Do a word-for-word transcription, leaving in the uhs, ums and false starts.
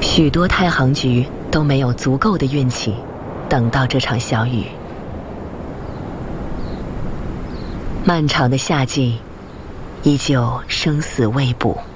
许多太行局都没有足够的运气等到这场小雨。漫长的夏季依旧生死未卜。